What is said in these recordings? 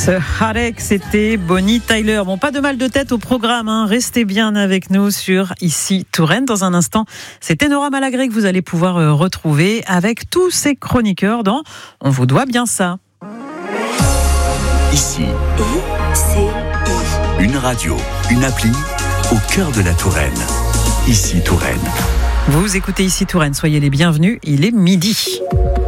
Harek, c'était Bonnie Tyler. Bon, pas de mal de tête au programme, hein. Restez bien avec nous sur Ici Touraine. Dans un instant, c'est Enora Malagré que vous allez pouvoir retrouver avec tous ces chroniqueurs dans On vous doit bien ça. Ici, une radio, une appli au cœur de la Touraine. Ici Touraine. Vous écoutez Ici Touraine, soyez les bienvenus, il est midi.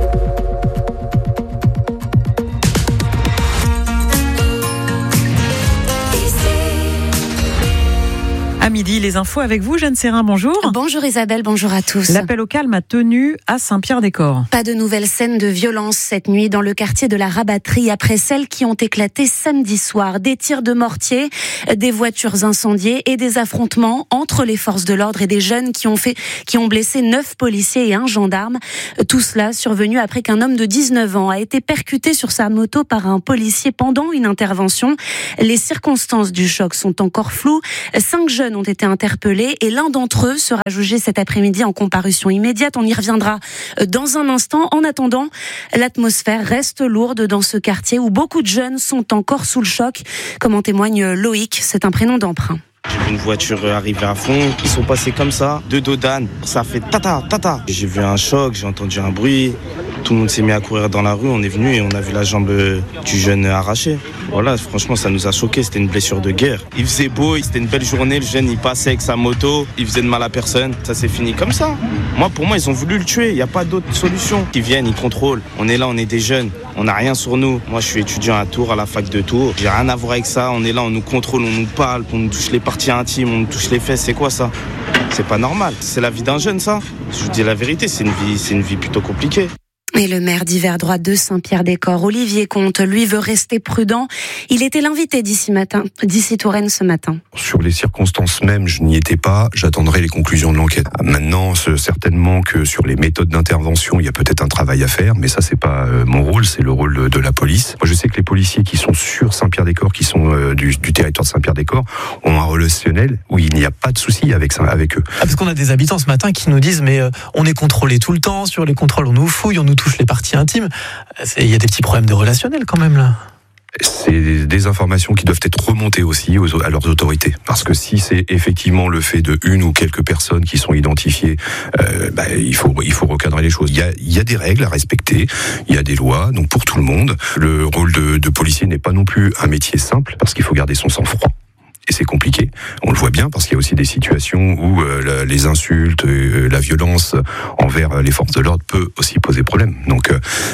À midi, les infos avec vous, Jeanne Serrin, bonjour. Bonjour Isabelle, bonjour à tous. L'appel au calme a tenu à Saint-Pierre-des-Corps. Pas de nouvelles scènes de violence cette nuit dans le quartier de la Rabatterie après celles qui ont éclaté samedi soir. Des tirs de mortier, des voitures incendiées et des affrontements entre les forces de l'ordre et des jeunes qui ont blessé 9 policiers et un gendarme. Tout cela survenu après qu'un homme de 19 ans a été percuté sur sa moto par un policier pendant une intervention. Les circonstances du choc sont encore floues. 5 jeunes ont été interpellés et l'un d'entre eux sera jugé cet après-midi en comparution immédiate. On y reviendra dans un instant. En attendant, l'atmosphère reste lourde dans ce quartier où beaucoup de jeunes sont encore sous le choc, comme en témoigne Loïc, c'est un prénom d'emprunt. J'ai vu une voiture arriver à fond, ils sont passés comme ça, 2 dos d'âne, ça a fait tata, tata. J'ai vu un choc, j'ai entendu un bruit, tout le monde s'est mis à courir dans la rue, on est venu et on a vu la jambe du jeune arrachée. Voilà, franchement ça nous a choqués, c'était une blessure de guerre. Il faisait beau, c'était une belle journée, le jeune il passait avec sa moto, il faisait de mal à personne, ça s'est fini comme ça. Pour moi ils ont voulu le tuer, il n'y a pas d'autre solution. Ils viennent, ils contrôlent, on est là, on est des jeunes, on n'a rien sur nous. Moi je suis étudiant à Tours, à la fac de Tours, j'ai rien à voir avec ça, on est là, on nous contrôle, on nous parle, on nous touche les parties intimes, on nous touche les fesses, c'est quoi ça ? C'est pas normal, c'est la vie d'un jeune ça. Je vous dis la vérité, c'est une vie plutôt compliquée. Et le maire d'Hiver droite de Saint-Pierre-des-Corps, Olivier Comte, lui veut rester prudent. Il était l'invité d'Ici Touraine ce matin. Sur les circonstances même, je n'y étais pas. J'attendrai les conclusions de l'enquête. Maintenant, certainement que sur les méthodes d'intervention, il y a peut-être un travail à faire, mais ça, c'est pas mon rôle, c'est le rôle de la police. Moi, je sais que les policiers qui sont sur Saint-Pierre-des-Corps, qui sont du territoire de Saint-Pierre-des-Corps, ont un relationnel où il n'y a pas de souci avec eux. Parce qu'on a des habitants ce matin qui nous disent mais on est contrôlé tout le temps, sur les contrôles on nous fouille, on nous touche les parties intimes. Il y a des petits problèmes de relationnel quand même là. C'est des informations qui doivent être remontées aussi à leurs autorités. Parce que si c'est effectivement le fait de une ou quelques personnes qui sont identifiées, il faut recadrer les choses. Il y a des règles à respecter, il y a des lois, donc pour tout le monde. Le rôle de policier n'est pas non plus un métier simple, parce qu'il faut garder son sang-froid. Et c'est compliqué. On le voit bien parce qu'il y a aussi des situations où les insultes, la violence envers les forces de l'ordre peut aussi poser problème. Donc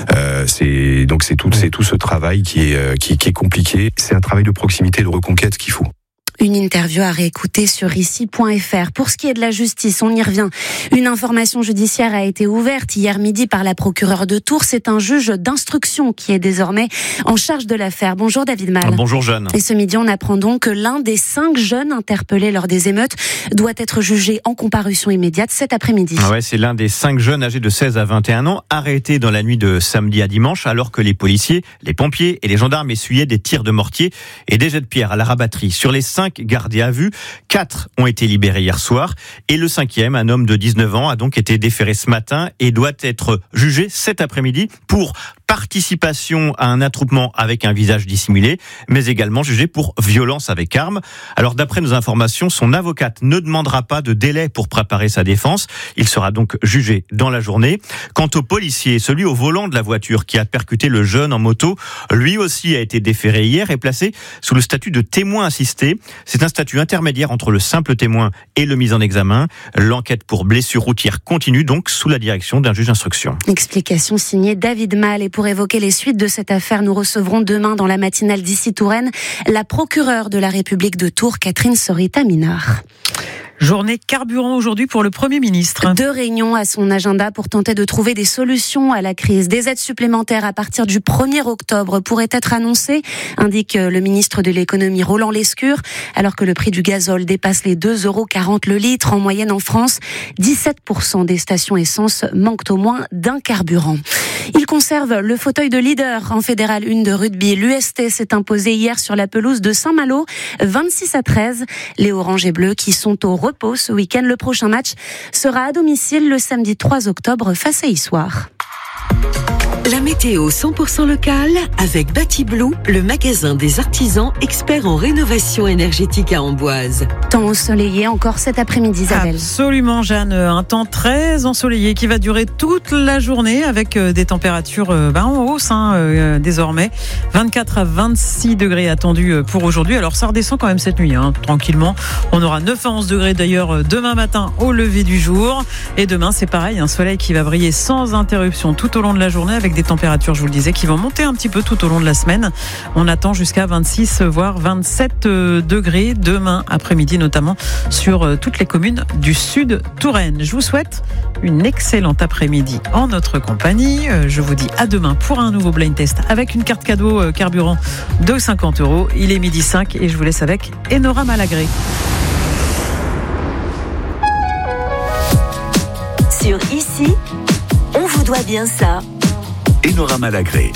c'est tout ce travail qui est compliqué. C'est un travail de proximité, de reconquête qu'il faut. Une interview à réécouter sur ici.fr. Pour ce qui est de la justice, on y revient. Une information judiciaire a été ouverte hier midi par la procureure de Tours. C'est un juge d'instruction qui est désormais en charge de l'affaire. Bonjour David Mal. Bonjour Jeanne. Et ce midi, on apprend donc que l'un des 5 jeunes interpellés lors des émeutes doit être jugé en comparution immédiate cet après-midi. C'est l'un des 5 jeunes âgés de 16 à 21 ans arrêtés dans la nuit de samedi à dimanche alors que les policiers, les pompiers et les gendarmes essuyaient des tirs de mortier et des jets de pierre à la Rabatterie. Sur les 5 gardés à vue, 4 ont été libérés hier soir et le 5e, un homme de 19 ans, a donc été déféré ce matin et doit être jugé cet après-midi pour participation à un attroupement avec un visage dissimulé, mais également jugé pour violence avec arme. Alors d'après nos informations, son avocate ne demandera pas de délai pour préparer sa défense. Il sera donc jugé dans la journée. Quant au policier, celui au volant de la voiture qui a percuté le jeune en moto, lui aussi a été déféré hier et placé sous le statut de témoin assisté. C'est un statut intermédiaire entre le simple témoin et le mis en examen. L'enquête pour blessure routière continue donc sous la direction d'un juge d'instruction. Explication signée David Mal. Et pour évoquer les suites de cette affaire, nous recevrons demain dans la matinale d'Ici Touraine la procureure de la République de Tours, Catherine Sorita-Minard. Journée carburant aujourd'hui pour le Premier ministre. 2 réunions à son agenda pour tenter de trouver des solutions à la crise. Des aides supplémentaires à partir du 1er octobre pourraient être annoncées, indique le ministre de l'économie Roland Lescure, alors que le prix du gazole dépasse les 2,40 € le litre en moyenne en France. 17% des stations essence manquent au moins d'un carburant. Il conserve le fauteuil de leader en Fédéral 1 de rugby. L'UST s'est imposé hier sur la pelouse de Saint-Malo, 26-13. Les oranges et bleus qui sont au repos ce week-end. Le prochain match sera à domicile le samedi 3 octobre face à Issoire. La météo 100% locale avec Batiblue, le magasin des artisans experts en rénovation énergétique à Amboise. Temps ensoleillé encore cet après-midi, Isabelle. Absolument, Jeanne. Un temps très ensoleillé qui va durer toute la journée avec des températures en hausse désormais. 24 à 26 degrés attendus pour aujourd'hui. Alors ça redescend quand même cette nuit, tranquillement. On aura 9 à 11 degrés d'ailleurs demain matin au lever du jour. Et demain, c'est pareil, un soleil qui va briller sans interruption tout au long de la journée avec des températures, je vous le disais, qui vont monter un petit peu tout au long de la semaine. On attend jusqu'à 26 voire 27 degrés demain après-midi, notamment sur toutes les communes du sud Touraine. Je vous souhaite une excellente après-midi en notre compagnie. Je vous dis à demain pour un nouveau blind test avec une carte cadeau carburant de 50 €. Il est 12h05 et je vous laisse avec Enora Malagré. Sur Ici, on vous doit bien ça. Enora Malagré.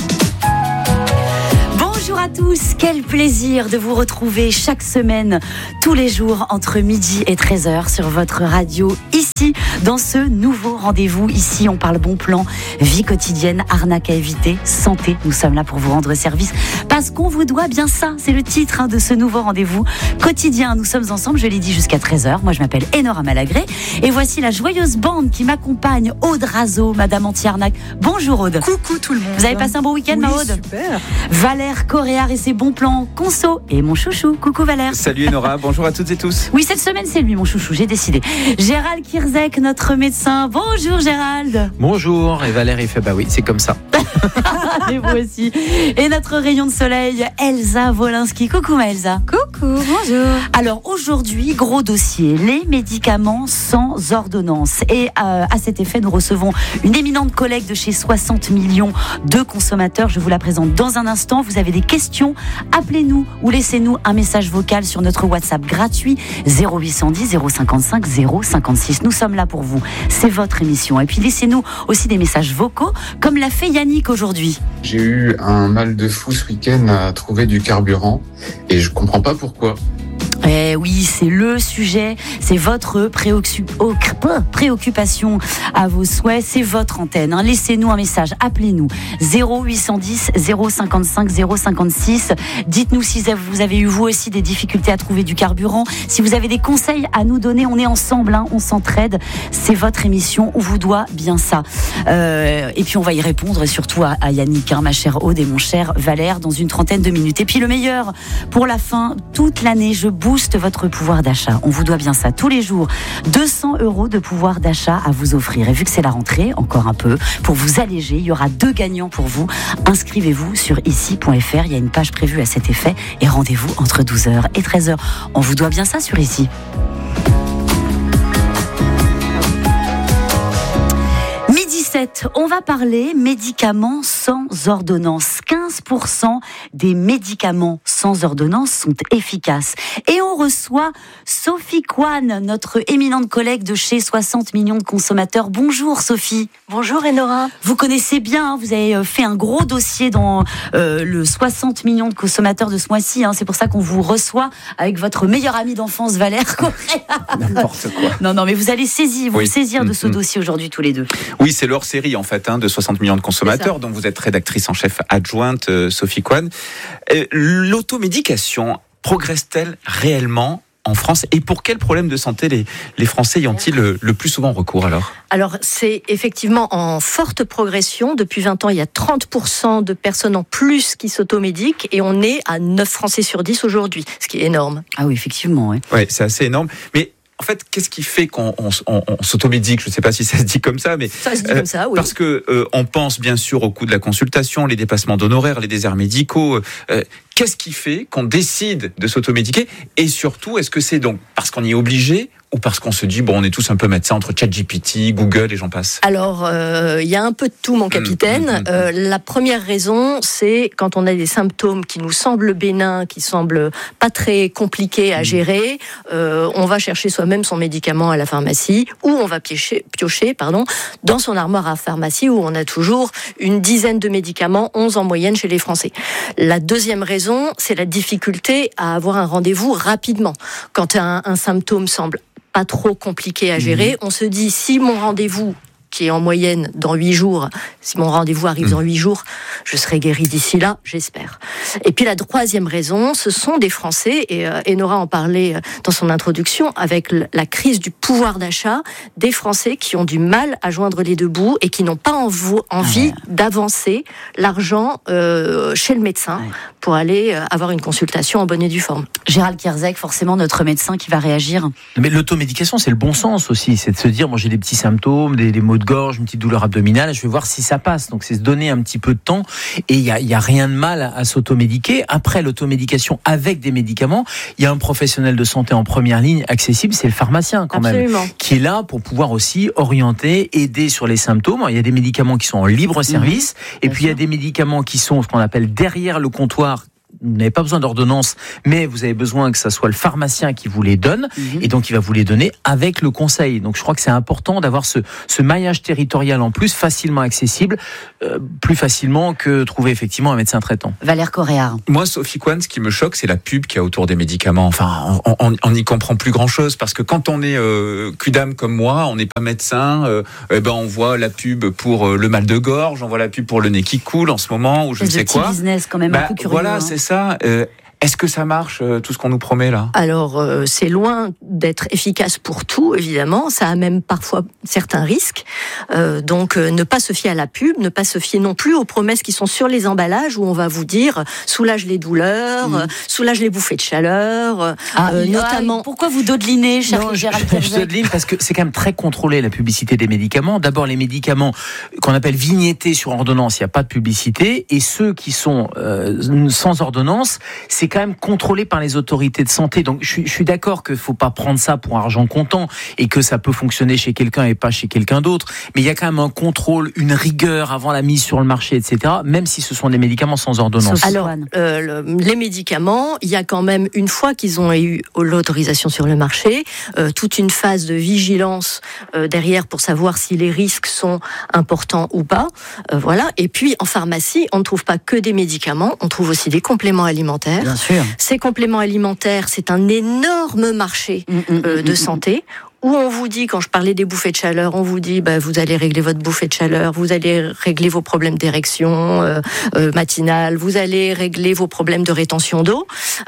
Bonjour à tous, quel plaisir de vous retrouver chaque semaine, tous les jours entre midi et 13h sur votre radio ici, dans ce nouveau rendez-vous. Ici, on parle bon plan, vie quotidienne, arnaque à éviter, santé. Nous sommes là pour vous rendre service parce qu'on vous doit bien ça. C'est le titre de ce nouveau rendez-vous quotidien. Nous sommes ensemble, je l'ai dit, jusqu'à 13h. Moi, je m'appelle Enora Malagré et voici la joyeuse bande qui m'accompagne, Aude Razo, Madame Anti-Arnaque. Bonjour Aude. Coucou tout le monde. Vous avez passé un bon week-end, ma Aude? Super. Valère Coréard et ses bons plans conso et mon chouchou. Coucou Valère. Salut Enora, bonjour à toutes et tous. Oui, cette semaine c'est lui mon chouchou, j'ai décidé. Gérald Kirzek, notre médecin. Bonjour Gérald. Bonjour, et Valère il fait bah oui, c'est comme ça. Et vous aussi. Et notre rayon de soleil, Elsa Wolinski. Coucou ma Elsa. Coucou, bonjour. Alors aujourd'hui, gros dossier, les médicaments sans ordonnance. Et à cet effet, nous recevons une éminente collègue de chez 60 millions de consommateurs. Je vous la présente dans un instant. Vous avez des questions, appelez-nous ou laissez-nous un message vocal sur notre WhatsApp gratuit 0810 055 056. Nous sommes là pour vous. C'est votre émission. Et puis laissez-nous aussi des messages vocaux, comme l'a fait Yannick aujourd'hui. J'ai eu un mal de fou ce week-end à trouver du carburant et je comprends pas pourquoi. Eh oui, c'est le sujet, c'est votre préoccupation à vos souhaits, c'est votre antenne. Laissez-nous un message, appelez-nous 0810 055 056. Dites-nous si vous avez eu vous aussi des difficultés à trouver du carburant. Si vous avez des conseils à nous donner, on est ensemble, on s'entraide. C'est votre émission, on vous doit bien ça. Et puis on va y répondre surtout à Yannick, ma chère Aude et mon cher Valère, dans une trentaine de minutes. Et puis le meilleur pour la fin, toute l'année, je booste votre pouvoir d'achat. On vous doit bien ça tous les jours. 200 € de pouvoir d'achat à vous offrir. Et vu que c'est la rentrée, encore un peu, pour vous alléger, il y aura 2 gagnants pour vous. Inscrivez-vous sur ici.fr. Il y a une page prévue à cet effet. Et rendez-vous entre 12h et 13h. On vous doit bien ça sur Ici. On va parler médicaments sans ordonnance. 15% des médicaments sans ordonnance sont efficaces. Et on reçoit Sophie Kwan, notre éminente collègue de chez 60 millions de consommateurs. Bonjour Sophie. Bonjour Enora. Vous connaissez bien, vous avez fait un gros dossier dans le 60 millions de consommateurs de ce mois-ci. C'est pour ça qu'on vous reçoit avec votre meilleur ami d'enfance Valère Coréard. N'importe quoi. Non, mais vous allez saisir de ce dossier aujourd'hui tous les deux. Oui, c'est leur série en fait de 60 millions de consommateurs, dont vous êtes rédactrice en chef adjointe, Sophie Kwan. L'automédication progresse-t-elle réellement en France, et pour quels problèmes de santé les Français y ont-ils le plus souvent recours alors ? Alors c'est effectivement en forte progression. Depuis 20 ans, il y a 30% de personnes en plus qui s'automédiquent et on est à 9 Français sur 10 aujourd'hui, ce qui est énorme. Ah oui, effectivement. Ouais, c'est assez énorme. Mais en fait, qu'est-ce qui fait qu'on s'automédique ? Je ne sais pas si ça se dit comme ça, mais ça se dit comme ça, oui. Parce que on pense bien sûr au coût de la consultation, les dépassements d'honoraires, les déserts médicaux. Qu'est-ce qui fait qu'on décide de s'automédiquer ? Et surtout, est-ce que c'est donc parce qu'on y est obligé ou parce qu'on se dit, on est tous un peu médecins entre ChatGPT, Google et j'en passe ? Alors, il y a un peu de tout, mon capitaine. La première raison, c'est quand on a des symptômes qui nous semblent bénins, qui semblent pas très compliqués à gérer, on va chercher soi-même son médicament à la pharmacie ou on va piocher dans son armoire à pharmacie où on a toujours une dizaine de médicaments, 11 en moyenne chez les Français. La deuxième raison, c'est la difficulté à avoir un rendez-vous rapidement. Quand un symptôme semble pas trop compliqué à gérer, on se dit, si mon rendez-vous qui est en moyenne dans 8 jours. Si mon rendez-vous arrive dans 8 jours, je serai guérie d'ici là, j'espère. Et puis la troisième raison, ce sont des Français, et Nora en parlait dans son introduction, avec la crise du pouvoir d'achat, des Français qui ont du mal à joindre les deux bouts et qui n'ont pas envie d'avancer l'argent chez le médecin pour aller avoir une consultation en bonne et due forme. Gérald Kierzek, forcément notre médecin qui va réagir. Mais l'automédication, c'est le bon sens aussi, c'est de se dire, moi j'ai des petits symptômes, des maux de gorge, une petite douleur abdominale, je vais voir si ça passe. Donc c'est se donner un petit peu de temps, et il y a rien de mal à s'automédiquer. Après l'automédication avec des médicaments, il y a un professionnel de santé en première ligne accessible, c'est le pharmacien quand Absolument. même, qui est là pour pouvoir aussi orienter, aider sur les symptômes. Il y a des médicaments qui sont en libre service, et puis il y a des médicaments qui sont ce qu'on appelle derrière le comptoir. Vous n'avez pas besoin d'ordonnance, mais vous avez besoin que ça soit le pharmacien qui vous les donne, et donc il va vous les donner avec le conseil. Donc je crois que c'est important d'avoir ce maillage territorial en plus, facilement accessible, plus facilement que trouver effectivement un médecin traitant. Valère Coréard. Moi, Sophie Coine, ce qui me choque, c'est la pub qu'il y a autour des médicaments. Enfin, on n'y comprend plus grand-chose, parce que quand on est QDAM comme moi, on n'est pas médecin, on voit la pub pour le mal de gorge, on voit la pub pour le nez qui coule en ce moment, ou je ne sais quoi. C'est business quand même un peu curieux. Voilà, c'est ça. Est-ce que ça marche, tout ce qu'on nous promet là ? Alors, c'est loin d'être efficace pour tout, évidemment. Ça a même parfois certains risques. Donc, ne pas se fier à la pub, ne pas se fier non plus aux promesses qui sont sur les emballages, où on va vous dire soulage les douleurs, soulage les bouffées de chaleur, notamment. Pourquoi vous dodelinez, cher Gérald Kierzek ? Je dodeline parce que c'est quand même très contrôlé, la publicité des médicaments. D'abord, les médicaments qu'on appelle vignettés sur ordonnance, il n'y a pas de publicité. Et ceux qui sont sans ordonnance, c'est quand même contrôlé par les autorités de santé. Donc je suis d'accord qu'il ne faut pas prendre ça pour argent comptant, et que ça peut fonctionner chez quelqu'un et pas chez quelqu'un d'autre. Mais il y a quand même un contrôle, une rigueur avant la mise sur le marché, etc., même si ce sont des médicaments sans ordonnance. Alors, les médicaments, il y a quand même, une fois qu'ils ont eu l'autorisation sur le marché, toute une phase de vigilance derrière pour savoir si les risques sont importants ou pas. Voilà. Et puis, en pharmacie, on ne trouve pas que des médicaments, on trouve aussi des compléments alimentaires. Bien sûr. Ces compléments alimentaires, c'est un énorme marché de santé, où on vous dit, quand je parlais des bouffées de chaleur, on vous dit, vous allez régler votre bouffée de chaleur, vous allez régler vos problèmes d'érection matinale, vous allez régler vos problèmes de rétention d'eau,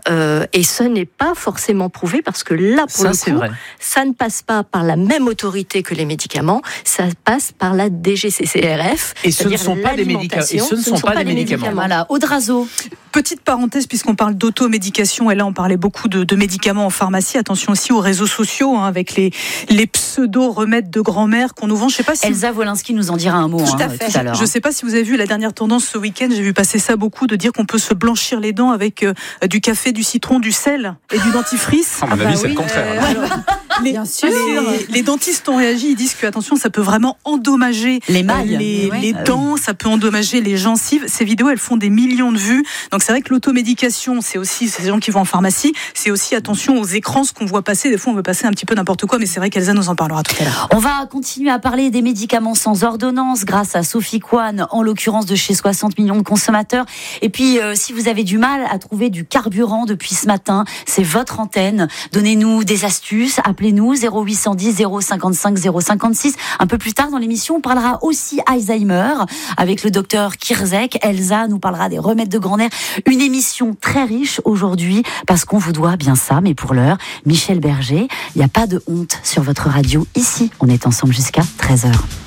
et ce n'est pas forcément prouvé, parce que là, pour le coup, ça ne passe pas par la même autorité que les médicaments, ça passe par la DGCCRF. Et ce ne sont pas des médicaments. Et ce ne sont pas des médicaments. Voilà, Audrazo. Petite parenthèse, puisqu'on parle d'automédication, et là on parlait beaucoup de médicaments en pharmacie. Attention aussi aux réseaux sociaux, avec les pseudo-remèdes de grand-mère qu'on nous vend. Je sais pas si Elsa Wolinski nous en dira un mot tout à l'heure. Je ne sais pas si vous avez vu la dernière tendance ce week-end, j'ai vu passer ça beaucoup, de dire qu'on peut se blanchir les dents avec du café, du citron, du sel et du dentifrice. À mon avis, c'est le contraire. Bien sûr. Les dentistes ont réagi, ils disent que attention, ça peut vraiment endommager les mailles, les dents, ça peut endommager les gencives. Ces vidéos, elles font des millions de vues. Donc c'est vrai que l'automédication, c'est aussi ces gens qui vont en pharmacie, c'est aussi attention aux écrans, ce qu'on voit passer. Des fois, on veut passer un petit peu n'importe quoi, mais c'est vrai qu'Elsa nous en parlera tout à l'heure. On va continuer à parler des médicaments sans ordonnance grâce à Sophie Coine, en l'occurrence de chez 60 millions de consommateurs. Et puis, si vous avez du mal à trouver du carburant depuis ce matin, c'est votre antenne. Donnez-nous des astuces, appelez-nous 0810 055 056. Un peu plus tard dans l'émission, on parlera aussi Alzheimer avec le docteur Kierzek. Elsa nous parlera des remèdes de grand-mère. Une émission très riche aujourd'hui parce qu'on vous doit bien ça, mais pour l'heure, Michel Berger, il n'y a pas de honte sur votre radio. Ici, on est ensemble jusqu'à 13h.